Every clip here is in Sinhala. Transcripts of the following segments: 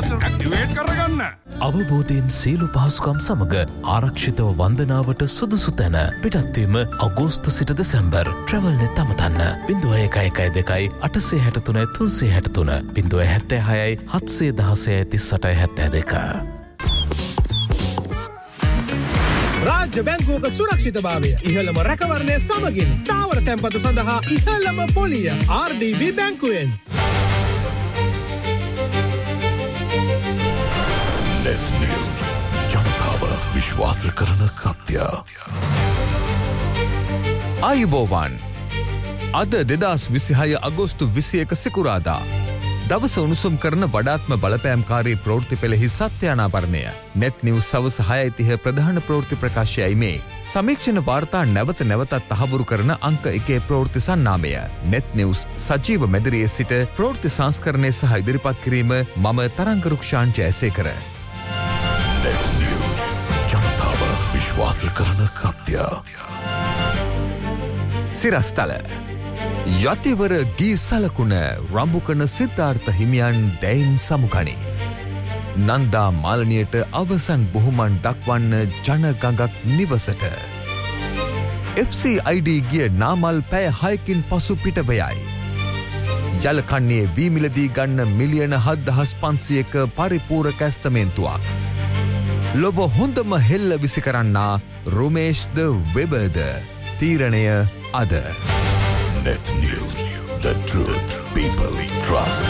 රෙජිස්ටර් ඇක්ටිවේට් කරගන්න. අවබෝධයෙන් සියලු පහසුකම් සමග ආරක්ෂිතව වන්දනාවට සුදුසු තැන පිටත්වීම අගෝස්තු සිට දෙසැම්බර් ට්‍රැවල්නෙත් අමතන්න 0112 333 776 රාජ්‍ය බැංකුවක සුරක්ෂිතභාවය ඉහළම රැකවරණය සමගින් ස්ථාවර තැන්පතු සඳහා ඉහළම පොලිය RDB බැංකුවෙන්. Net News ජනතාව විශ්වාස කරන සත්‍ය. ආයුබෝවන්. අද 2026 අගෝස්තු 21 සිකුරාදා දවස උණුසුම් කරන වඩාත්ම බලපෑම්කාරී ප්‍රවෘත්ති පෙළෙහි සත්‍යානාවරණය. net news සවස් 6:30 ප්‍රධාන ප්‍රවෘත්ති ප්‍රකාශයයි මේ. සමීක්ෂණ වාර්තා නැවත නැවතත් තහවුරු කරන අංක 1 ප්‍රවෘත්ති සන්නාමය. net news සජීව මැදිරියේ සිට ප්‍රවෘත්ති සංස්කරණය සහ ඉදිරිපත් කිරීම මම තරංග රුක්ෂාන් ජයසේකර. net news ජනතාව විශ්වාස කරන සත්‍ය. සිරස්තල යතිවර ගී සලකුණ රම්බුකන සිද්ධාර්ථ හිමියන් දැයින් සමුගනි. නන්දා මාලනියට අවසන් බොහොමන් දක්වන්න ජනගඟක් නිවසට. FCID ගිය නාමල් පැය 6කින් පසු පිටවයයි. ජලකන්නේ වීමිලදී ගන්න මිලියන 7500ක පරිපූර්ණ ඇස්තමේන්තුවක්. ලොව හොඳම හෙල්ල විසි කරන්නා රුමේෂ්ද වෙබද තීරණය අද. Net News, the truth people trust.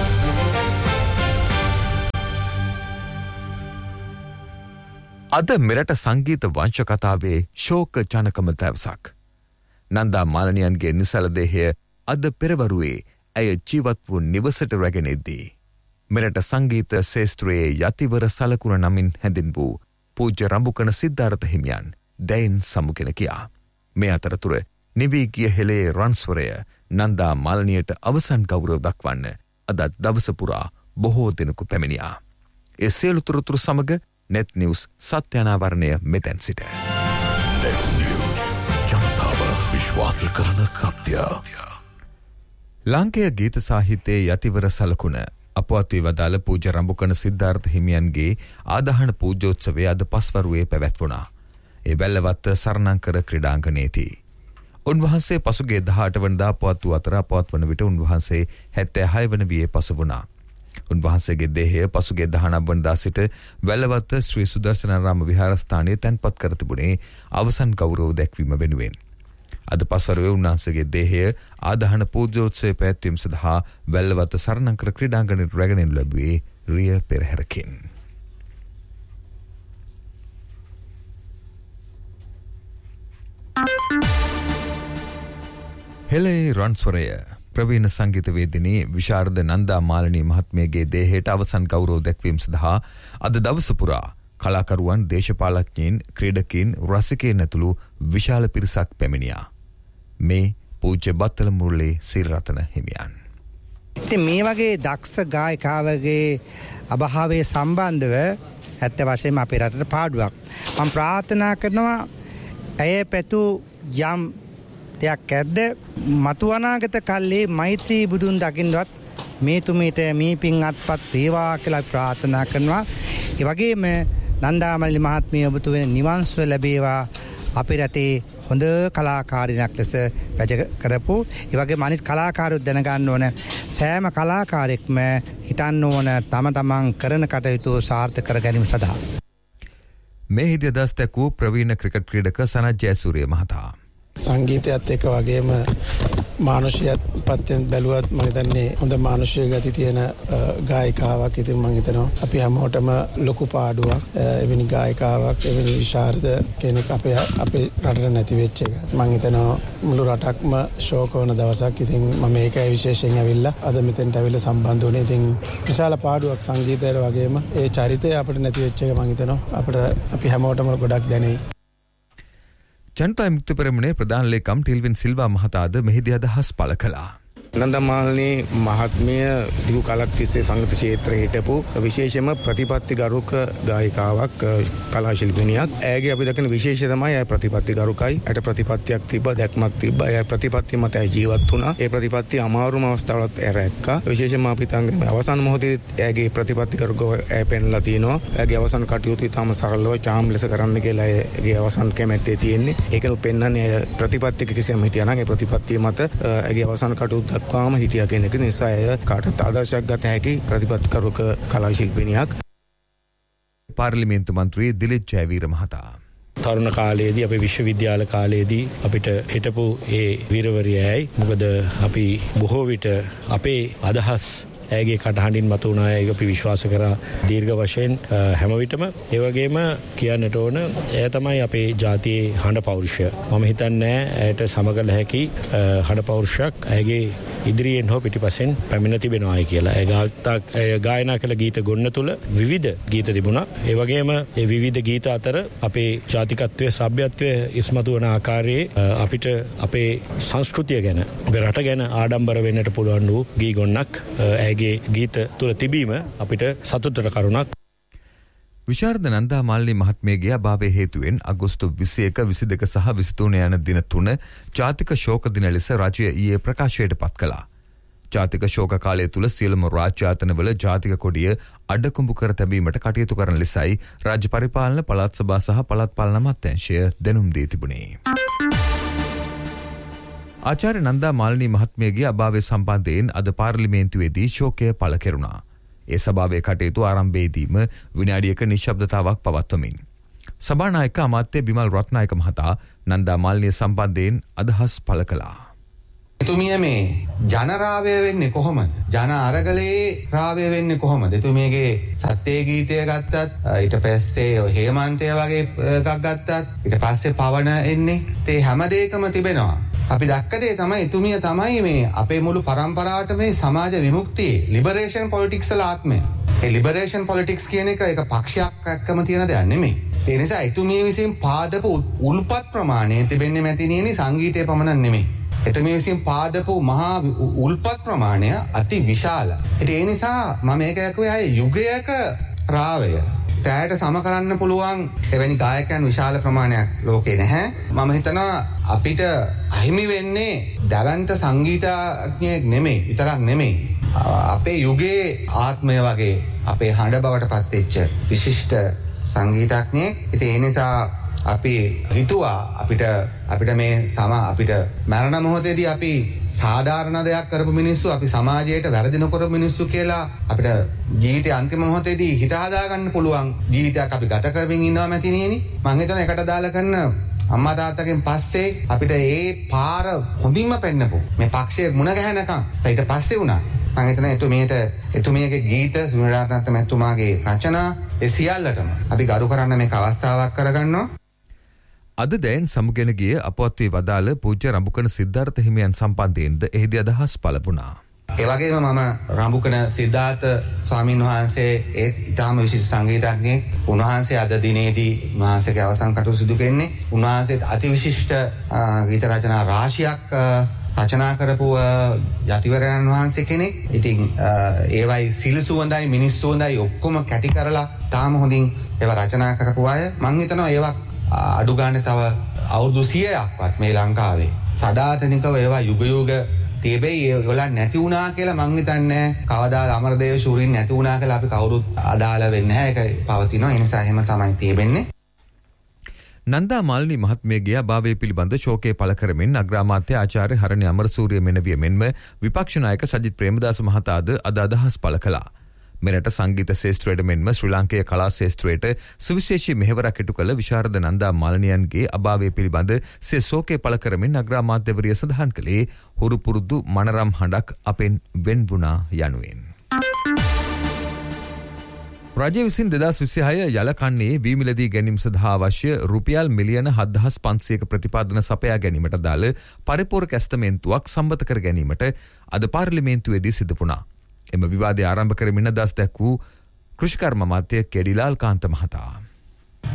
අද මෙරට සංගීත වංශ කතාවේ ශෝක ජනකම දවසක්. නන්දා මාලනියන්ගේ නිසල දේහය අද පෙරවරුවේ ඇය ජීවත් වූ නිවසට රැගෙන එද්දී මෙරට සංගීත ශාස්ත්‍රයේ යතිවර සලකුණ නමින් හැඳින් වූ පූජ්‍ය රම්බුකන සිද්ධාර්ථ හිමියන් දැයින් සමුගෙන ගියා. මේ අතරතුර නිවී ගිය හෙළේ රන්ස්වරය නන්දා මාලනියට අවසන් ගෞරව දක්වන්න අදත් දවස පුරා බොහෝ දෙනෙකු පැමිණියා. ඒ සියලු තොරතුරු සමග net news සත්‍යානාවරණය මෙතැන් සිට. net news ජනතාව විශ්වාස කරන සත්‍ය. ලාංකේය ගීත සාහිත්‍යයේ යතිවර සලකුණ අපවත් වී වදාළ පූජ්‍ය රම්බුකන සිද්ධාර්ථ හිමියන්ගේ ආදාහන පූජෝත්සවය අද පස්වරුවේ පැවැත්වුණා. ඒ වැල්ලවත්ත සරණංකර ක්‍රීඩාංගණයේදී උන්වහන්සේ පසුගේ 18 වනදා අපවත් වූ අතර අපවත් වන විට උන්වහන්සේ 76 වන වියේ පසු වුණා. උන්වහන්සේගේ දේහය පසුගේ 19 වනදා සිට වැල්ලවත්ත ශ්‍රී සුදර්ශනාරාම විහාරස්ථානයේ තැන්පත් කර තිබුණේ අවසන් ගෞරව දැක්වීම වෙනුවෙන්. අද පස්වරුවේ උන්වහන්සේගේ දේහය ආදාහන පූජෝත්සවය පැවැත්වීම සඳහා වැල්ලවත්ත සරණංකර ක්‍රීඩාංගණයට රැගෙන ලැබුවේ රිය පෙරහැරකින්. හෙළේ රන්ස්වරය ප්‍රවීණ සංගීතවේදිනී විශාරද නන්දා මාලනී මහත්මියගේ දේහයට අවසන් ගෞරව දැක්වීම සඳහා අද දවස පුරා කලාකරුවන්, දේශපාලඥයින්, ක්‍රීඩකයින්, රසිකයින් ඇතුළු විශාල පිරිසක් පැමිණියා. මේ පූජ්‍ය බත්තල මුරලී සිරිරතන හිමියන්. ඉතින් මේ වගේ දක්ෂ ගායකාවගේ අභාවයේ සම්බන්ධව ඇත්ත වශයෙන්ම අපේ රටට පාඩුවක්. මම ප්‍රාර්ථනා කරනවා ඇය පැතු යම් දෙයක් ඇද්ද මතු අනාගත කල්ලේ මෛත්‍රී බුදුන් දකින්නවත් මේ තුමීට මේ පින් අත්පත් වේවා කියලා ප්‍රාර්ථනා කරනවා. ඒ වගේම නන්දාමල්ලි මහත්මිය ඔබතුමා නිවන් සුව ලැබේවා. අපේ රටේ හොඳ කලාකාරියක් ලෙස වැඩ කරපු. ඒ වගේම අනිත් කලාකාරයෝ දැනගන්න ඕන සෑම කලාකාරයෙක්ම හිතන්න ඕන තම තමන් කරන කටයුතු සාර්ථක කර ගැනීම සඳහා. මේ හිදී අදහස් දැක්වූ ප්‍රවීණ ක්‍රිකට් ක්‍රීඩක සනත් ජයසූරිය මහතා. සංගීතයත් එක්ක වගේම මානුෂිකත් පැත්තෙන් බැලුවත් මම හිතන්නේ හොඳ මානුෂික ගති තියෙන ගායිකාවක්. ඉතින් මම හිතනවා අපි හැමෝටම ලොකු පාඩුවක් එවැනි ගායිකාවක් එවැනි විශාරද කෙනෙක් අපේ රටට නැති වෙච්ච එක. මම හිතනවා මුළු රටක්ම ශෝක වන දවසක්. ඉතින් මම ඒකයි විශේෂයෙන් ඇවිල්ලා අද මෙතෙන්ට ඇවිල්ලා සම්බන්ධ වුණේ. ඉතින් විශාල පාඩුවක් සංගීතයට වගේම ඒ චරිතය අපිට නැති වෙච්ච එක මම හිතනවා අපිට අපි හැමෝටම ගොඩක් දැනෙයි. ජනතා විමුක්ති පෙරමුණේ ප්‍රධාන ලේකම් ටිල්වින් සිල්වා මහතාද මෙහිදී අදහස් පළ කළා. නන්දමාලනී මහත්මිය දිගු කාලක් තිස්සේ සංගීත ක්ෂේත්‍රයේ හිටපු විශේෂම ප්‍රතිපත්ති ගරුක ගායිකාවක් කලා ශිල්පිනියක්. ඇයගේ අපි දකින විශේෂය තමයි ඇය ප්‍රතිපත්ති ගරුකයි. ඇයට ප්‍රතිපත්තියක් තිබ්බා, දැක්මක් තිබ්බා. ඇය ප්‍රතිපත්තිය මත ඇය ජීවත් වුණා. ඒ ප්‍රතිපත්තිය අමාරුම අවස්ථාවලත් ඇය රැක්කා. විශේෂයෙන්ම අපි තංග අවසාන මොහොතේ ඇයගේ ප්‍රතිපත්ති ගරුකව ඇය පෙන්ලා තිනවා. ඇයගේ අවසාන කටයුතු ඉතාම සරලව චාම් ලෙස කරන්න කියලා ඇයගේ අවසාන කැමැත්තේ තියෙන්නේ. ඒකනු පෙන්වන්නේ ඇය ප්‍රතිපත්තියක කිසියම් හිටියා නම් ඒ ප්‍රතිපත්තිය මත ඇයගේ අවසාන කටයුතු දක්වාම හිටියා කියන එක නිසා ඇය කාටත් ආදර්ශයක් ගත හැකි ප්‍රතිපත්ති ගරුක කලා ශිල්පිනියක්. පාර්ලිමේන්තු මන්ත්‍රී දිලිත් ජයවීර මහතා තරුණ කාලයේදී අපේ විශ්වවිද්‍යාල කාලයේදී අපිට හිටපු ඒ වීරවරියයි. මොකද අපි බොහෝ විට අපේ අදහස් ඇගේ කටහඬින් මත වුණා. ඒක අපි විශ්වාස කරා දීර්ඝ වශයෙන් හැම විටම. ඒ වගේම කියන්නට ඕන එය තමයි අපේ ජාතියේ හඬ පෞරුෂය. මම හිතන්නේ ඇයට සමගල හැකි හඬ පෞරුෂයක් ඇගේ ඉදිරියෙන් හෝ පිටිපස්සෙන් පැමිණ තිබෙනවායි කියලා. ඇය ගායනා කළ ගීත ගොන්න තුල විවිධ ගීත තිබුණා. ඒ වගේම ඒ විවිධ ගීත අතර අපේ ජාතිකත්වයේ සભ્યත්වය ඉස්මතු වන ආකාරයේ අපිට අපේ සංස්කෘතිය ගැන අපේ රට ගැන ආඩම්බර වෙන්නට පුළුවන් වූ ගී ගොන්නක් ඇගේ ගීත තුල තිබීම අපිට සතුටට කරුණක්. විශාරද නන්දා මාලිනී මහත්මියගේ අභාවය හේතුවෙන් අගෝස්තු 21, 22 සහ 23 යන දින 3 ජාතික ශෝක දින ලෙස රජය ඊයේ ප්‍රකාශයට පත් කළා. ජාතික ශෝක කාලය තුල සියලුම රාජ්‍ය ආයතනවල ජාතික කොඩිය අඩකුඹු කර තැබීමට කටයුතු කරන ලෙසයි රාජ්‍ය පරිපාලන පළාත් සභා සහ පළාත් පාලන අමාත්‍යාංශය දැනුම් දී තිබුණේ. ආචාර්ය නන්දා මාලිනී මහත්මියගේ අභාවය සම්බන්ධයෙන් අද පාර්ලිමේන්තුවේදී ශෝකය පළ කෙරුණා. ඒ සභාවේ කටයුතු ආරම්භයේදීම විනාඩියක නිශ්ශබ්දතාවක් පවත්වමින් සභානායක අමාත්‍ය බිමල් රත්නායක මහතා නන්දා මාලිනිය සම්බන්ධයෙන් අදහස් පළ කළා. එතුමිය මේ ජනරාවය වෙන්නේ කොහොමද? ජන අරගලේ රාවය වෙන්නේ කොහොමද? එතුමියගේ සත්‍ය ගීතය ගත්තත් ඊට පස්සේ හේමන්තය වගේ එකක් ගත්තත් ඊට පස්සේ පවන එන්නේ ඒ හැම දෙයකම තිබෙනවා. අපි දැක්ක දේ තමයි එතුමිය තමයි මේ අපේ මුළු පරම්පරාවට මේ සමාජ විමුක්තිය ලිබරේෂන් පොලිටික්ස් වල ආත්මය. ඒ ලිබරේෂන් පොලිටික්ස් කියන එක පක්ෂයක් එක්කම තියෙන දෙයක් නෙමෙයි. ඒ නිසා එතුමිය විසින් පාදපු උල්පත් ප්‍රමාණය තිබෙන්නේ මැතිණියනි සංගීතය පමණක් නෙමෙයි. එතුමිය විසින් පාදපු මහා උල්පත් ප්‍රමාණය අති විශාලයි. ඒ නිසා මම මේක කියුවේ යුගයක රාවය තෑයට සම කරන්න පුළුවන් එවැනි ගායකයන් විශාල ප්‍රමාණයක් ලෝකේ නැහැ. මම හිතනවා අපිට අහිමි වෙන්නේ දැවැන්ත සංගීතඥයෙක් නෙමෙයි විතරක් නෙමෙයි. අපේ යුගයේ ආත්මය වගේ අපේ හඬ බවට පත්වෙච්ච විශිෂ්ට සංගීතඥයෙක්. ඉතින් ඒ නිසා අපි හිතුවා අපිට මේ අපිට මරණ මොහොතේදී අපි සාධාරණ දෙයක් කරපු මිනිස්සු අපි සමාජයට වැරදි නොකරපු මිනිස්සු කියලා අපිට ජීවිතයේ අන්තිම මොහොතේදී හිත හදා ගන්න පුළුවන් ජීවිතයක් අපි ගත කරමින් ඉන්නවා මැතිණියනි. මම හිතනවා එකට දාලා කරන අම්මා තාත්තගෙන් පස්සේ අපිට ඒ පාර හොඳින්ම පෙන්නපු මේ පක්ෂයේ මුණ ගැහෙනකම් ඊට පස්සේ වුණා. මම හිතනවා එතුමියගේ ගීත සුනිරාත්නත් මැතිතුමාගේ රචනා ඒ සියල්ලටම අපි ගරු කරන්න මේක අවස්ථාවක් කරගන්නවා. අද දැන් සමුගෙන ගිය අපවත් වී වදාළ පූජ්‍ය රඹුකන සිද්ධාර්ථ හිමියන් සම්බන්ධයෙන්ද එහිදී අදහස් පළ වුණා. ඒ වගේම මම රඹුකන සිද්ධාර්ථ ස්වාමීන් වහන්සේ ඒ ඊටාම විශිෂ්ට සංගීතඥයෙක්. උන්වහන්සේ අද දිනේදී උන්වහන්සේගේ අවසන් කටයුතු සිදු කෙරෙන්නේ. උන්වහන්සේ අති විශිෂ්ට ගීත රචනා රාශියක් රචනා කරපු යතිවරයන් වහන්සේ කෙනෙක්. ඉතින් ඒවයි සිල් සුවඳයි මිනිස් සුවඳයි ඔක්කොම කැටි කරලා තාම හොඳින් ඒවා රචනා කරපු අය. මම හිතනවා ඒවා අඩු ගන්න තව අවුරුදු 100ක්වත් මේ ලංකාවේ සදාතනිකව ඒවා යුග තිබෙයි. ඒගොල්ලන් නැති වුණා කියලා මං හිතන්නේ කවදා අමරදේව ශූරින් නැති වුණා කියලා අපි කවුරුත් අදාළ වෙන්නේ නැහැ. ඒක පවතිනවා. ඒ නිසා එහෙම තමයි තියෙන්නේ. නන්දා මාලිනී මහත්මියගේ අභාවය පිළිබඳ ශෝකය පළ කරමින් අග්‍රාමාත්‍ය ආචාර්ය හරණි අමරසූරිය මෙනවිය මෙන්ම විපක්ෂ නායක සජිත් ප්‍රේමදාස මහතාද අද අදහස් පළ කළා. මෙරට සංගීත ශේෂ්ත්‍රයට මෙන්ම ශ්‍රී ලාංකේය කලා ශේෂ්ත්‍රයට සුවිශේෂී මෙහෙවරක් ඉටු කළ විශාරද නන්දා මාලිනියන්ගේ අභාවය පිළිබඳ සිය ශෝකය පළ කරමින් අග්‍රාමාත්‍යවරිය සඳහන් කළේ හුරු පුරුදු මනරම් හඬක් අපෙන් වෙන් වුණා යනුවෙන්. රජය විසින් 2026 යලකන්නේ වී මිලදී ගැනීම සඳහා අවශ්‍ය රුපියල් මිලියන 7500ක ප්‍රතිපාදන සපයා ගැනීමට දාල පරිපූර්ණ ඇස්තමේන්තුවක් සම්මත කර ගැනීමට අද පාර්ලිමේන්තුවේදී සිදු වුණා. එම විවාදය ආරම්භ කරමින් අදහස් දැක්වූ කෘෂිකර්ම අමාත්‍ය කෙඩිලාල් කාන්ත මහතා.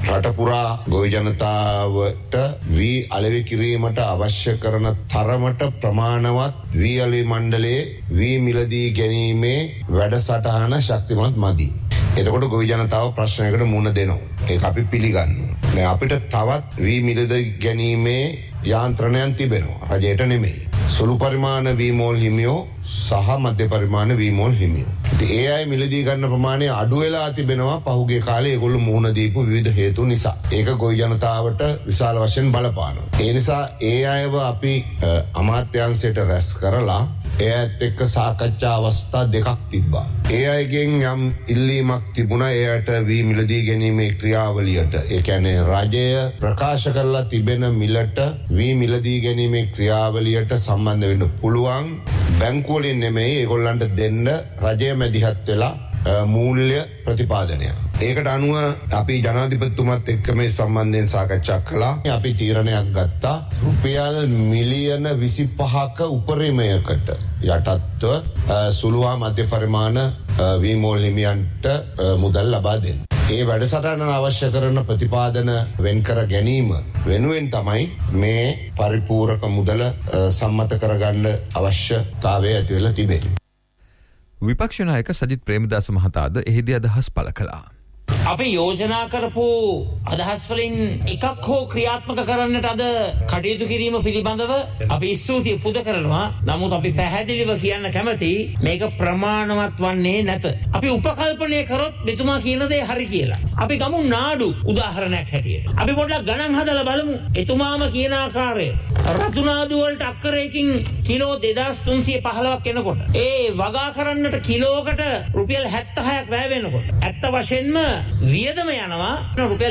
රට පුරා ගොවි ජනතාවට වී අලෙවි කිරීමට අවශ්‍ය කරන තරමට ප්‍රමාණවත් වී අලෙවි මණ්ඩලයේ වී මිලදී ගැනීමේ වැඩසටහන ශක්තිමත් මදි. එතකොට ගොවි ජනතාව ප්‍රශ්නයකට මුහුණ දෙනවා. ඒක අපි පිළිගන්නවා. දැන් අපිට තවත් වී මිලදී ගැනීමේ යාන්ත්‍රණයන් තිබෙනවා. රජයට නෙමෙයි. සුළු පරිමාණ වී මෝල් හිමියෝ සහ මධ්‍ය පරිමාණ වී මෝල් හිමියෝ. ඉතින් ඒ අය මිලදී ගන්න ප්‍රමාණය අඩු වෙලා තිබෙනවා පහුගිය කාලේ ඒගොල්ලෝ මුහුණ දීපු විවිධ හේතු නිසා. ඒක ගොවි ජනතාවට විශාල වශයෙන් බලපානවා. ඒ නිසා ඒ අයව අපි අමාත්‍යාංශයට රැස් කරලා එයත් එක්ක සාකච්ඡා අවස්ථා දෙකක් තිබ්බා. ඒ අයගෙන් යම් ඉල්ලීමක් තිබුණා එයට වී මිලදී ගැනීමේ ක්‍රියාවලියට. ඒ කියන්නේ රජය ප්‍රකාශ කරලා තිබෙන මිලට වී මිලදී ගැනීමේ ක්‍රියාවලියට සම්බන්ධ වෙන්න පුළුවන්. බැංකුව වලින් නෙමෙයි ඒගොල්ලන්ට දෙන්න රජය මැදිහත් වෙලා මූල්‍ය ප්‍රතිපාදනය. ඒකට අනුව අපි ජනාධිපතිතුමත් එක්ක මේ සම්බන්ධයෙන් සාකච්ඡා කළා. අපි තීරණයක් ගත්තා රුපියල් මිලියන 25ක උපරිමයකට යටත්ව සුළු හා මධ්‍ය පරිමාණ වී මෝල් හිමියන්ට මුදල් ලබා දෙන්න. ඒ වැඩසටහන අවශ්‍ය කරන ප්‍රතිපාදන වෙන් කර ගැනීම වෙනුවෙන් තමයි මේ පරිපූර්ණක මුදල සම්මත කරගන්න අවශ්‍යතාවය ඇති වෙලා තිබෙන්නේ. විපක්ෂ නායක සජිත් ප්‍රේමදාස මහතාද එහිදී අදහස් පළ කළා. අපි යෝජනා කරපු අදහස් වලින් එකක් හෝ ක්‍රියාත්මක කරන්නට අද කටයුතු කිරීම පිළිබඳව අපි ස්තුතිය පුද කරනවා. නමුත් අපි පැහැදිලිව කියන්න කැමති මේක ප්‍රමාණවත් වන්නේ නැත. අපි උපකල්පනය කරොත් මෙතුමා කියන දේ හරි කියලා. අපි ගමු නාඩු උදාහරණයක් හැටියට. අපි පොඩ්ඩක් ගණන් හදලා බලමු. එතුමාම කියන ආකාරය රතු නාඩු වලට අක්කරයකින් කිලෝ 2315ක් එනකොට ඒ වගා කරන්නට කිලෝකට රුපියල් 76ක් වැය වෙනකොට ඇත්ත වශයෙන්ම වියදම යනවා රුපියල්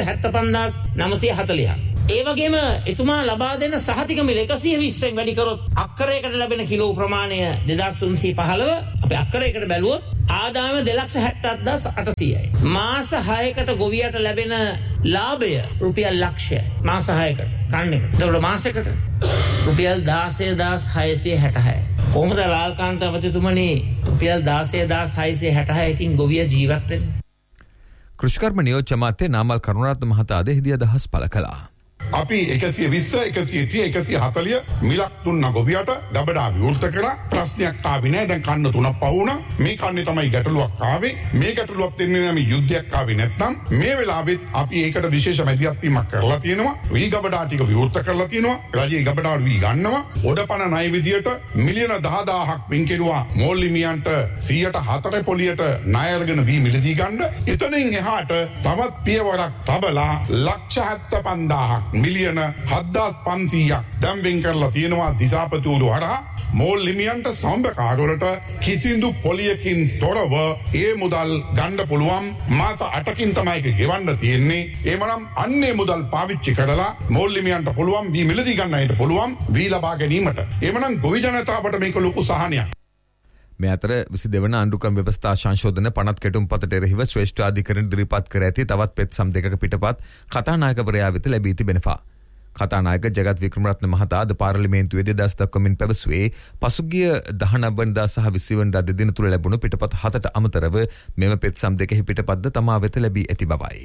1,75,940ක්. ඒ වගේම එතුමා ලබා දෙන සහතික මිල 120න් වැඩි කරොත් අක්කරයකට ලැබෙන කිලෝ ප්‍රමාණය 2315 අපි අක්කරයකට බැලුවොත් ආදායම 2,77,800යි. මාස 6කට ගොවියට ලැබෙන ලාභය රුපියල් ලක්ෂයයි. මාස 6කට කන්න එක. එතකොට මාසෙකට රුපියල් 16,666යි. කොහොමද ලාල්කාන්ත අවතිතුමනි රුපියල් 16,666කින් ගොවිය ජීවත් වෙන්නේ? කෘෂිකර්ම නියෝජ්‍ය අමාත්‍ය නාමල් කරුණාරත්න මහතාද එහිදී අදහස් පළ කළා. අපි 120 130 140 මිලක් දුන්න ගොවියට ගබඩා විවෘත කළා. ප්‍රශ්නයක් ආවේ නැහැ. දැන් කන්න තුනක් පහුණා. මේ කන්නේ තමයි ගැටලුවක් ආවේ. මේ ගැටලුවක් දෙන්නේ නම් යුද්ධයක් ආවේ නැත්නම් මේ වෙලාවෙත් අපි ඒකට විශේෂ මැදිහත් වීමක් කරලා තියෙනවා. වී ගබඩා ටික විවෘත කරලා තියෙනවා. රජයේ ගබඩා වී ගන්නවා. ඔඩපණ ණය විදියට මිලියන 10000ක් වෙන් කෙරුවා මෝල් හිමියන්ට 104 පොලියට ණය අරගෙන වී මිලදී ගන්න. එතනින් එහාට තවත් පියවරක් තබලා ලක්ෂ 75000ක් මිලියන 7500ක් දැන් වෙන් කරලා තියෙනවා දිසාපතිවරු හරහා මෝල් හිමියන්ට සම්බකාරවලට කිසිදු පොලියකින් තොරව ඒ මුදල් ගන්න පුළුවන්. මාස 8කින් තමයි ඒක ගෙවන්න තියෙන්නේ. එමනම් අන්නේ මුදල් පාවිච්චි කරලා මෝල් හිමියන්ට පුළුවන් වී මිලදී ගන්නට පුළුවන් වී ලබා ගැනීමට. එමනම් ගොවි ජනතාවට මේක ලොකු සහනයක්. මේ අතර 22 වන අනුකම් ව්‍යවස්ථා සංශෝධන පනත් කෙටුම්පතට එරෙහිව ශ්‍රේෂ්ඨ අධිකරණ ඉදිරිපත් කර ඇති තවත් පෙත්සම් දෙකක පිටපත් කතානායකවරයා වෙත ලැබී තිබෙනවා. කතානායක ජගත් වික්‍රමරත්න මහතා අද පාර්ලිමේන්තුවේදී දස් දක්වමින් පැවසුවේ පසුගිය 19 වෙනිදා සහ 20 වෙනිදා දෙදින තුර ලැබුණු පිටපත් 7ට අමතරව මෙම පෙත්සම් දෙකෙහි පිටපත්ද තමා වෙත ලැබී ඇති බවයි.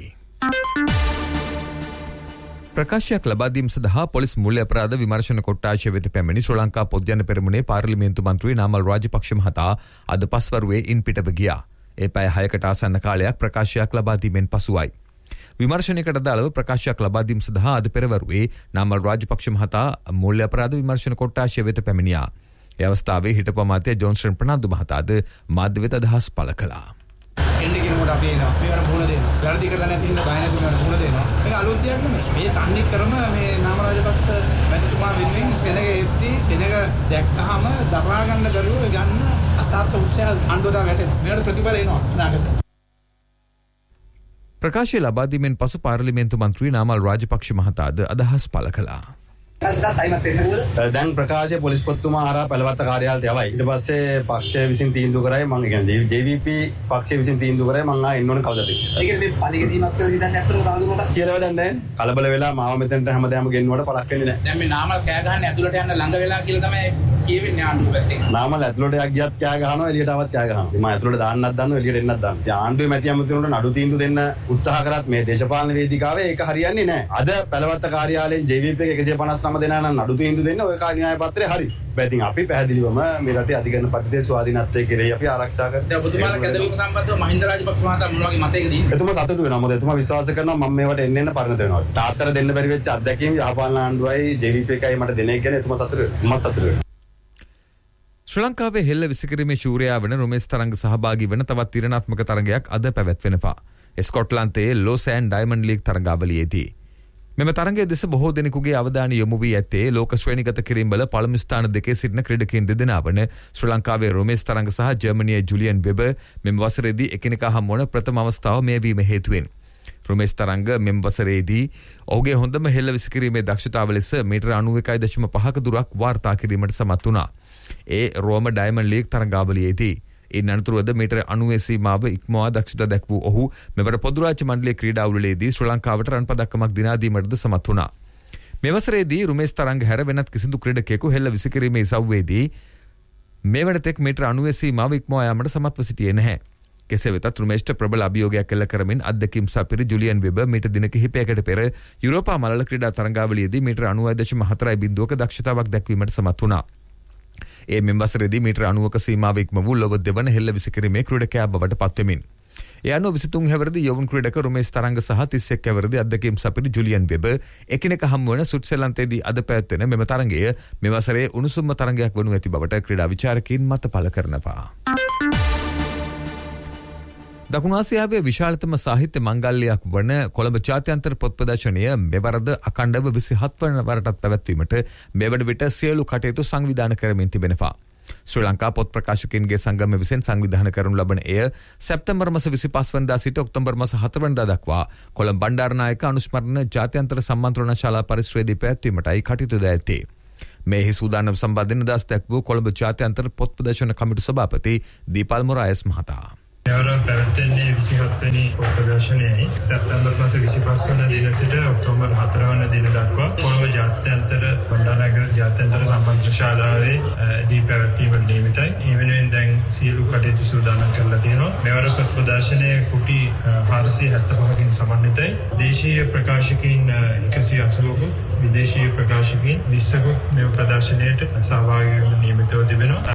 ප්‍රකාශයක් ලබා දීම සඳහා පොලිස් මූල්‍ය අපරාධ විමර්ශන කොට්ටාශය වෙත පැමිණි ශ්‍රී ලංකා පොත්ජන පෙරමුණේ පාර්ලිමේන්තු මන්ත්‍රී නාමල් රාජපක්ෂ මහතා අද පස්වරුවේ ඉන් පිටව ගියා. ඒ පැය 6කට ආසන්න කාලයක් ප්‍රකාශයක් ලබා දීමෙන් පසුවයි. විමර්ශනයකට අදාළව ප්‍රකාශයක් ලබා දීම සඳහා අද පෙරවරුවේ නාමල් රාජපක්ෂ මහතා මූල්‍ය අපරාධ විමර්ශන කොට්ටාශය වෙත පැමිණියා. ඒ අවස්ථාවේ හිටපු අමාත්‍ය ජොන්සන් ප්‍රනාන්දු මහතාද මාධ්‍ය වෙත අදහස් පළ කළා. එන්නේ කෙනෙකුට අපි එනවා. මේකට මුහුණ දෙනවා. වැරදි කරලා නැති හින්දා බය නැති මේකට මුහුණ දෙනවා. මේක අලුත් දෙයක් නෙමෙයි. මේ තන්නේ ක්‍රම මේ නාම රාජපක්ෂ මැතිතුමා වෙනුවෙන් සෙනග එද්දී සෙනග දැක්කහම දරා ගන්න දරුවෝ ගන්න අසාර්ථක උත්සාහ අඬවදා වැටෙනවා. මේකට ප්‍රතිඵල එනවා අනාගතේ. ප්‍රකාශය ලබා දීමෙන් පසු පාර්ලිමේන්තු මන්ත්‍රී නාමල් රාජපක්ෂ මහතාද අදහස් පළ කළා. දැන් ප්‍රකාශය පොලිස් පොත්තුමා හරහා බලවත් කාර්යාලයට යවයි. ඊට පස්සේ පක්ෂය විසින් තීන්දුව කරයි මම කියන්නේ JVP පක්ෂය විසින් තීන්දුව කරයි මම එන්න ඕන කවදද කියලා. ඒක මේ පණිවිඩ දීමක් කරලා හිතන්නේ අත්තරම තවදුරටත් කියලා වැඩක් නැහැ. කලබල වෙලා මාව මෙතනට හැමදාම ගෙන්නුවට පළක් වෙන්නේ නැහැ. දැන් මේ නාමල් කෑ ගහන්නේ ඇතුළට යන්න ළඟ වෙලා කියලා තමයි කියවෙන්නේ ආණ්ඩුව පැත්තෙන්. නාමල් ඇතුළට ගියත් කෑ ගහනවා එළියට ආවත් කෑ ගහනවා. මම ඇතුළට දාන්නත් දානවා එළියට එන්නත් දානවා. ඉතින් ආණ්ඩුවේ මැති ඇමතිවරුන්ට නඩු තීන්දුව දෙන්න උත්සාහ කරත් මේ දේශපාලන වේදිකාවේ ඒක හරියන්නේ නැහැ. අද පැලවත්ත කාර්යාලයෙන් JVP එක 159 දෙනා නම් නඩු තීන්දුව දෙන්න ඔය න්‍යාය පත්‍රය හරි. ඉතින් අපි පැහැදිලිවම මේ රටේ අධිකරණ පද්ධතියේ ස්වාධීනත්වය කෙරෙහි අපි ආරක්ෂා කරනවා. දැන් ඔබතුමාලා කැදවීම සම්බන්ධව මහින්ද රාජපක්ෂ මහතා මොන වගේ මතයකද ඉන්නේ? එතුමා සතුටු වෙනවා. මොකද එතුමා විශ්වාස කරනවා මම මේවට එන්න පරිණත වෙනවා. තාත්තට දෙන්න බැරි වෙච්ච අත්දැකීම් යහපාලන ආණ්ඩුවයි JVP එකයි මට දෙන එක ගැන එතුමා සතුටු වෙනවා. මම සතුටු වෙනවා. ශ්‍රී ලංකාවේ හෙල්ල විසිකිරීමේ ශූරයා වන රොමේස් තරංග සහභාගී වන තවත් තීරණාත්මක තරගයක් අද පැවැත්වෙනවා. ස්කොට්ලන්තයේ ලෝසෑන් ඩයමන්ඩ් ලීග් තරගාවලියේදී මෙම තරගයේ දෙස බොහෝ දෙනෙකුගේ අවධානය යොමු වී ඇත්තේ ලෝක ශ්‍රේණිගත කිරීම වල පළමු ස්ථාන දෙකේ සිටින ක්‍රීඩකයන් දෙදෙනා වන ශ්‍රී ලංකාවේ රොමේස් තරංග සහ ජර්මනියේ ජුලියන් වෙබර් මෙම වසරේදී එකිනෙකා හමු වන ප්‍රථම අවස්ථාව මේ වීම හේතුවෙන් රොමේස් තරංග මෙම වසරේදී ඔහුගේ හොඳම හෙල්ල විසිකිරීමේ දක්ෂතාව ලෙස මීටර 91.5ක දුරක් වාර්තා කිරීමට සමත් වුණා. ඒ රෝම ඩයමන්ඩ් ලීග් තරගාවලියේදී ඉන් අනතුරුවද මීටර 90 සීමාව ඉක්මවා දක්ෂතා දැක් වූ ඔහු මෙවර පොදු රාජ්‍ය මණ්ඩලයේ ක්‍රීඩාවලියේදී ශ්‍රී ලංකාවට රන් පදක්කමක් දිනා දීමටද සමත් වුණා. මේ වසරේදී රොමේස් තරංග හැර වෙනත් කිසිදු ක්‍රීඩකයෙකු හෙල්ල විසිකිරීමේ ඉසව්වේදී මේ වනතෙක් මීටර 90 සීමාව ඉක්මවා යාමට සමත්ව සිටියේ නැහැ. කෙසේ වෙතත් රොමේස්ට ප්‍රබල අභියෝගයක් එල්ල කරමින් අත්දැකීම් සපිරි ජුලියන් වෙබර් මීට දින කිහිපයකට පෙර යුරෝපා මලල ක්‍රීඩා තරගාවලියේදී මීටර 90.4ක දක්ෂතාවක් දැක්වීමට සමත් වුණා. ඒ මෙම වසරේදී මීටර 90ක සීමාව ඉක්ම වූ ලොව දෙවන හෙල්ල විසිකිරීමේ ක්‍රීඩකයා බවට පත්වෙමින්. ඒ අනුව 23 හැවිරිදි යොවුන් ක්‍රීඩක රොමේස් තරංග සහ 31 හැවිරිදි අත්දැකීම් සපිරි ජුලියන් වෙබර් එකිනෙක හමු වන ස්විට්සර්ලන්තයේදී අද පැවැත්වෙන මෙම තරගය මේ වසරේ උණුසුම්ම තරගයක් වනු ඇති බවට ක්‍රීඩා විචාරකයින් මත පළ කරනවා. දකුණු ආසියාවේ විශාලතම සාහිත්‍ය මංගල්‍යයක් වන කොළඹ ජාත්‍යන්තර පොත් ප්‍රදර්ශනය මෙවරද අඛණ්ඩව 27 වන වරටත් පැවැත්වීමට මෙවන විට සියලු කටයුතු සංවිධානය කරමින් තිබෙනවා. ශ්‍රී ලංකා පොත් ප්‍රකාශකයින්ගේ සංගම විසින් සංවිධානය කරනු ලබන එය සැප්තැම්බර් මාස 25 වනදා සිට ඔක්තෝබර් මාස 4 වනදා දක්වා කොළඹ බණ්ඩාරනායක අනුස්මරණ ජාත්‍යන්තර සම්මන්ත්‍රණ ශාලා පරිශ්‍රයේදී පැවැත්වීමටයි කටයුතු ද ඇත්තේ. මේ සූදානම් සම්බන්ධ නිදහස් දැක් වූ කොළඹ ජාත්‍යන්තර පොත් ප්‍රදර්ශන කමිටු සභාපති දීපල් මොරායස් මහතා. මෙවර පැවැත්වෙන්නේ 27 වෙනි පොත් ප්‍රදර්ශනයයි. සැප්තැම්බර් මාස 25 වන දින සිට ඔක්තෝබර් 4 වන දින දක්වා කොළඹ ජාත්‍යන්තර බණ්ඩාරනායක ජාත්‍යන්තර සම්මන්ත්‍රණ ශාලාවේ දී පැවැත්වීමට නියමිතයි. ඒ වෙනුවෙන් දැන් සියලු කටයුතු සූදානම් කරලා තියෙනවා. මෙවර පොත් ප්‍රදර්ශනය කුටි 475කින් සමන්විතයි. දේශීය ප්‍රකාශකයින් 180ක විදේශීය ප්‍රකාශකයින් 20ක මේ ප්‍රදර්ශනයට සහභාගී වෙන්න නියමිතව තිබෙනවා.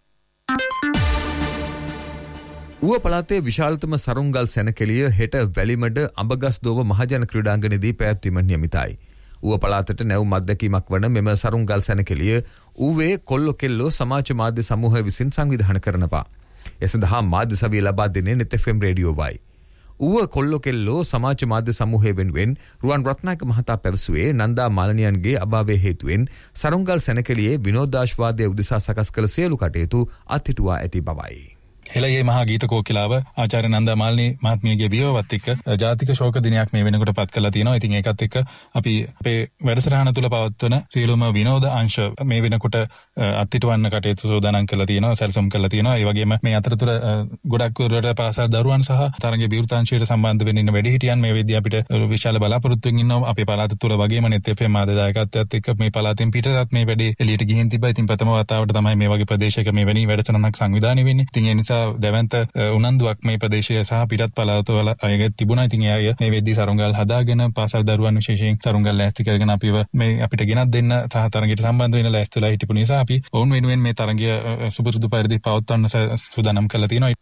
ඌව පළාතේ විශාලතම සරුංගල් සැනකෙළිය හෙට වැලිමඩ අඹගස්දෝව මහජන ක්‍රීඩාංගණයේදී පැවැත්වීමට නියමිතයි. ඌව පළාතට නැවුම් අත්දැකීමක් වන මෙම සරුංගල් සැනකෙළිය ඌවේ කොල්ලෝ කෙල්ලෝ සමාජ මාධ්‍ය සමූහය විසින් සංවිධානය කරනවා. ඒ සඳහා මාධ්‍ය සවිය ලබා දෙන්නේ net FM රේඩියෝවයි. ඌව කොල්ලෝ කෙල්ලෝ සමාජ මාධ්‍ය සමූහය වෙනුවෙන් රුවන් රත්නායක මහතා පැවසුවේ නන්දා මාලනියන්ගේ අභාවය හේතුවෙන් සරුංගල් සැනකෙළියේ විනෝදාශ්වාදයේ උදෙසා සකස් කළ සියලු කටයුතු අත්හිටුවා ඇති බවයි. හෙළයේ මහා ගීත කෝකිලාව ආචාර්ය නන්දා මාලිනී මහත්මියගේ වියවවත් එක්ක ජාතික ශෝක දිනයක් මේ වෙනකොට පත් කරලා තියෙනවා. ඉතින් ඒකත් එක්ක අපි අපේ වැඩසටහන තුල පවත්වන සියලුම විනෝද අංශ මේ වෙනකොට අත්හිටවන්න කටයුතු සූදානම් කරලා තියෙනවා, සැලසුම් කරලා තියෙනවා. ඒ වගේම මේ අතරතුර ගොඩක් දුරට පාසල් දරුවන් සහ තරගයේ විවෘතාංශයට සම්බන්ධ වෙන්න ඉන්න වැඩිහිටියන් මේ වෙද්දී අපිට විශාල බලාපොරොත්තුවෙන් ඉන්නවා. අපේ පළාත තුල වගේම net FM ආදායකත්වයත් එක්ක මේ පළාතෙන් පිටතත් මේ වැඩේ එළියට ගිහින් තිබ්බා. ඉතින් ප්‍රථම වතාවට තමයි මේ වගේ ප්‍රදේශයක මේ වැනි වැඩසටහනක් සංවිධානය වෙන්නේ. ඉතින් ඒ නිසා දැවන්ත උනන්දුවක් මේ ප්‍රදේශය සහ පිටත් පළාතවල අයගේ තිබුණා. ඉතින් ඒ අය මේ වෙද්දී සරුංගල් හදාගෙන පාසල් දරුවන් විශේෂයෙන් සරුංගල් ලෑස්ති කරගෙන අපිව මේ අපිට ගෙනත් දෙන්න සහ තරගයට සම්බන්ධ වෙන්න ලෑස්තිලා හිටපු නිසා අපි ඔවුන් වෙනුවෙන් මේ තරගය සුපුරුදු පරිදි පවත්වන්න සූදානම් කරලා තියෙනවා.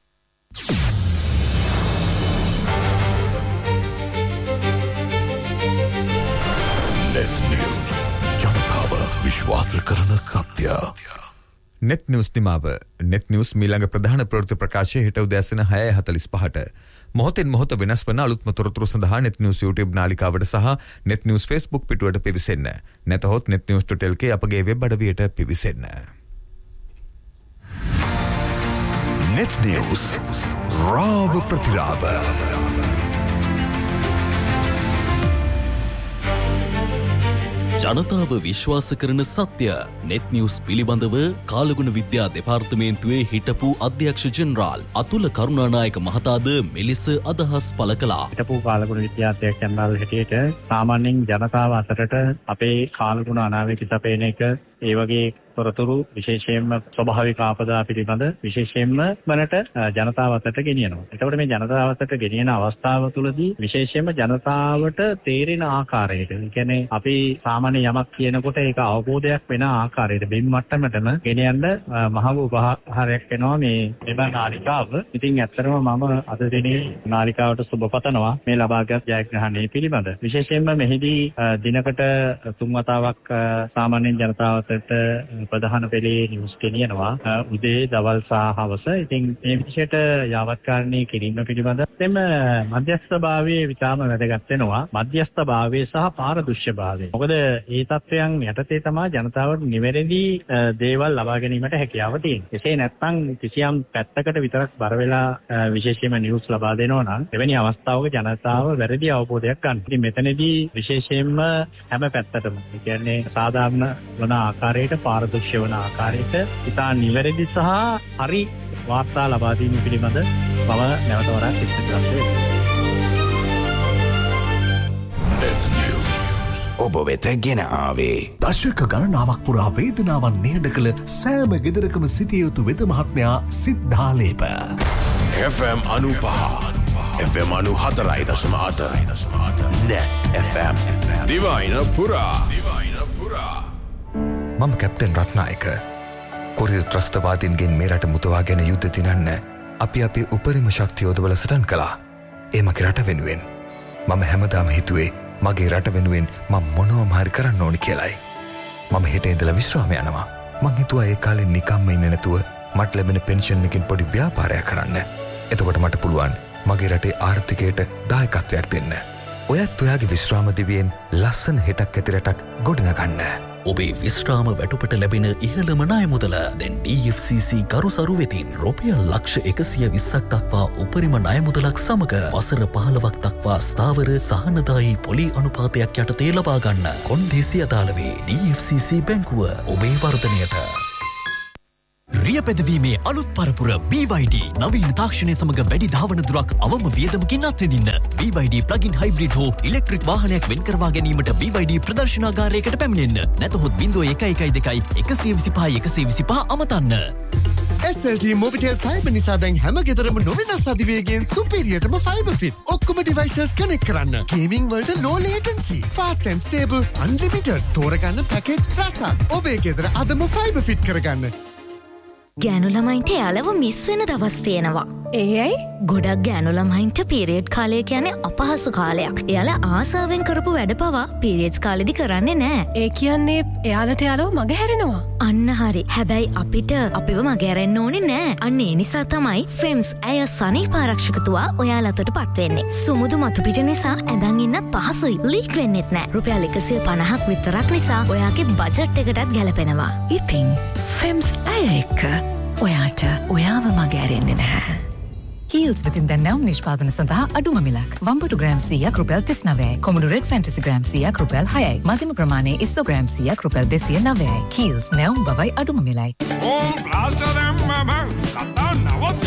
net news ජනතාව විශ්වාස කරන සත්‍ය. net news නිමාව. net news මීළඟ ප්‍රධාන ප්‍රවෘත්ති ප්‍රකාශය හෙට උදෑසන 6:45ට. මොහොතින් මොහොත වෙනස් වන අලුත්ම තොරතුරු සඳහා net news YouTube නාලිකාවට සහ net news Facebook පිටුවට පිවිසෙන්න. නැතහොත් netnews.lk අපගේ වෙබ් අඩවියට පිවිසෙන්න. net news රාව ප්‍රතිරාව. ජනතාව විශ්වාස කරන සත්‍ය net news පිළිබඳව කාලගුණ විද්‍යා දෙපාර්තමේන්තුවේ හිටපු අධ්‍යක්ෂ ජෙනරාල් අතුල කරුණානායක මහතාද මෙලෙස අදහස් පළ කළා. හිටපු කාලගුණ විද්‍යා අධ්‍යක්ෂ ජෙනරාල් හැටියට සාමාන්‍යයෙන් ජනතාව අතරට අපේ කාලගුණ අනාවැකි සපයන එක ඒ වගේ තොරතුරු විශේෂයෙන්ම ස්වභාවික ආපදා පිළිබඳ විශේෂයෙන්ම වනට ජනතාව අතරට ගෙනියනවා. එතකොට මේ ජනතාව අතරට ගෙනියන අවස්ථාව තුළදී විශේෂයෙන්ම ජනතාවට තේරෙන ආකාරයට, ඒ කියන්නේ අපි සාමාන්‍ය යමක් කියනකොට ඒක අවබෝධයක් වෙන ආකාරයට බිම් මට්ටමටම ගෙනියන්න මහ උපහාරයක් වෙනවා මේ නාලිකාව. ඉතින් ඇත්තටම මම අද දිනේ නාලිකාවට සුබ පතනවා මේ ලබාගත් ජයග්‍රහණය පිළිබඳ. විශේෂයෙන්ම මෙහිදී දිනකට 3 වතාවක් සාමාන්‍ය ජනතාවට ප්‍රධාන පෙළේ නිවුස් ගෙනියනවා. උදේ, දවල් සහ හවස. ඉතින් මේ විදිහට යාවත්කාරණය කිරීම පිළිබඳ එතෙම මධ්‍යස්ථභාවයේ විතාම වැදගත් වෙනවා. මධ්‍යස්ථභාවය සහ පාරදෘශ්‍යභාවය. මොකද මේ තත්ත්වයන් යටතේ තමයි ජනතාවට නිවැරදි දේවල් ලබා ගැනීමට හැකියාව තියෙන්නේ. එසේ නැත්නම් කිසියම් පැත්තකට විතරක් බර වෙලා විශේෂයෙන්ම නිවුස් ලබා දෙනවා නම් එවැනි අවස්ථාවක ජනතාව වැරදි අවබෝධයක් ගන්න. ඉතින් මෙතනදී විශේෂයෙන්ම හැම පැත්තටම, ඒ කියන්නේ සාධාරණ වන ආකාරයට, පාරදර්ශී වන ආකාරයට ඉතා නිවැරදි සහ හරි වාර්තා ලබා දීම පිළිබඳ මම නැවත වරක් ඉස්මතු කරනවා. ඔබ වෙත ගෙන ආවේ දශක ගණනාවක් පුරා වේදනාවන් නිහඬ කළ සෑම ගෙදරකම සිටිය යුතු වෙද මහත්මයා සිද්ධාලේප FM 95 FM 94.8 Net FM දිවයින පුරා මම කැප්ටන් රත්නායක. කොරිය ත්‍රස්තවාදීන්ගෙන් මේ රට මුදවාගෙන යුද්ධ දිනන්න අපි අපේ උපරිම ශක්තිය යොදවලා සටන් කළා. ඒ මගේ රට වෙනුවෙන්. මම හැමදාම හිතුවේ මගේ රට වෙනුවෙන් මම මොනවම හරි කරන්න ඕනි කියලායි. මම හෙට ඉඳලා විශ්‍රාම යනවා. මං හිතුවා ඒ කාලේ නිකම්ම ඉන්නේ නැතුව මට ලැබෙන පෙන්ෂන් එකෙන් පොඩි ව්‍යාපාරයක් කරන්න. එතකොට මට පුළුවන් මගේ රටේ ආර්ථිකයට දායකත්වයක් දෙන්න. ඔයත් ඔයාගේ විශ්‍රාම දිවියෙන් ලස්සන හෙටක් ඇති රටක් ගොඩනගන්න. ඔබේ විශ්‍රාම වැටුපට ලැබෙන ඉහළම ණය මුදල දැන් DFCC ගරුසරු වෙතින් රුපියල් ලක්ෂ 120ක් දක්වා උපරිම ණය මුදලක් සමග වසර 15ක් දක්වා ස්ථාවර සහනදායී පොලි අනුපාතයක් යටතේ ලබා ගන්න. කොන්දේසි අදාළ වේ DFCC බැංකුව ඔබේ වර්ධනයට. රියපැදවීමේ අලුත් පරපුර BYD නවීන තාක්ෂණය සමඟ වැඩි ධාවන දුරක් අවම වියදමකින් අත්විඳින්න. BYD ප්ලගින් හයිබ්‍රිඩ් හෝ ඉලෙක්ට්‍රික් වාහනයක් වෙන් කරවා ගැනීමට BYD ප්‍රදර්ශනාගාරයකට පැමිණෙන්න. නැතහොත් 0112 125 125 අමතන්න. SLT Mobitel Fiber නිසා දැන් හැම ගෙදරම නොවෙනස් අධිවේගයෙන් සුපිරියටම ෆයිබර් ෆිට ඔක්කොම ඩිවයිසස් කනෙක්ට් කරන්න. ගේමින් වලට low latency, fast and stable, unlimited තෝරගන්න පැකේජ් රසක්. ඔබේ ගෙදර අදම ෆයිබර් ෆිට කරගන්න. ගෑනු ළමයින්ට යාලව මිස් වෙන දවස් තියෙනවා. ඒයි ගොඩක් ගෑනු ළමයින්ට පීරියඩ් කාලය කියන්නේ අපහසු කාලයක්. එයාලා ආසාවෙන් කරපු වැඩ පවා පීරියඩ්ස් කාලෙදි කරන්නේ නැහැ. ඒ කියන්නේ එයාලට යාලව මගහැරෙනවා. අන්න හරි. හැබැයි අපිට අපිව මගහැරෙන්න ඕනේ නැහැ. අන්න ඒ නිසා තමයි FEMS ඇය සනීප ආරක්ෂකතුවා ඔයාලටට පත් වෙන්නේ. සුමුදු මතු පිට නිසා ඇඳන් ඉන්නත් පහසුයි. ලීක් වෙන්නෙත් නැහැ. රුපියල් 150ක් විතරක් නිසා ඔයාගේ බජට් එකටත් ගැලපෙනවා. ඉතින් FEMS ඇය එක්ක ඔයාට ඔයාව මගහැරෙන්නේ නැහැ. Heels within the now නිෂ්පාදන සඳහා අඩුම මිලක්. වම්බටු ග්‍රෑම් 100ක් රුපියල් 39යි. කොමඩු රෙඩ් ෆැන්ටසි ග්‍රෑම් 100ක් රුපියල් 6යි. මධ්‍යම ප්‍රමාණයේ ඉස්සෝ ග්‍රෑම් 100ක් රුපියල් 209යි. Heels නැවුම් බවයි අඩුම මිලයි. Home Blaster